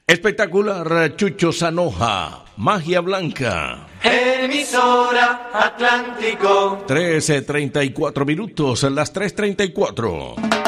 Espectacular, Chucho Zanoja, Magia Blanca. Emisora Atlántico. 13:34 minutos, las 3:34.